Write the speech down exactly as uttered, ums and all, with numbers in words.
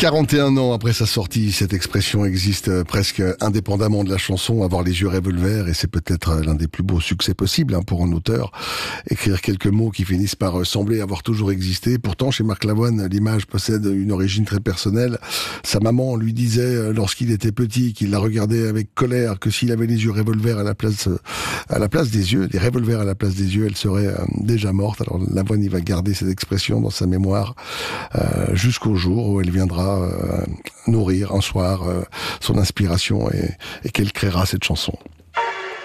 quarante et un ans après sa sortie, cette expression existe presque indépendamment de la chanson, avoir les yeux revolver, et c'est peut-être l'un des plus beaux succès possibles hein, pour un auteur. Écrire quelques mots qui finissent par sembler avoir toujours existé. Pourtant, chez Marc Lavoine, l'image possède une origine très personnelle. Sa maman lui disait, lorsqu'il était petit, qu'il la regardait avec colère, que s'il avait les yeux revolver à la place, à la place des yeux, des revolvers à la place des yeux, elle serait déjà morte. Alors Lavoine, il va garder cette expression dans sa mémoire euh, jusqu'au jour où elle viendra euh, nourrir un soir euh, son inspiration et, et qu'elle créera cette chanson.